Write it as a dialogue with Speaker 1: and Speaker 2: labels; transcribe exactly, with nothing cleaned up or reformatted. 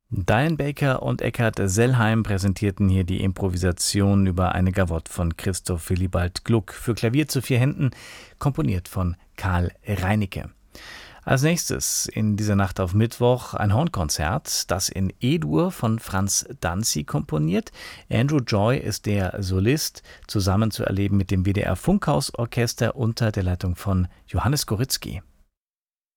Speaker 1: Diane Baker und Eckhard Sellheim präsentierten hier die Improvisation über eine Gavotte von Christoph Willibald Gluck für Klavier zu vier Händen, komponiert von Karl Reinicke. Als nächstes in dieser Nacht auf Mittwoch ein Hornkonzert, das in E-Dur von Franz Danzi komponiert. Andrew Joy ist der Solist, zusammen zu erleben mit dem W D R Funkhausorchester unter der Leitung von Johannes Goritzky.